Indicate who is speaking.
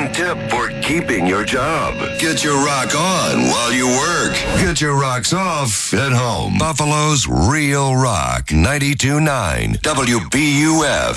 Speaker 1: hidden tip for keeping your job. Get your rock on while you work. Get your rocks off at home. Buffalo's Real Rock 92.9 WBUF.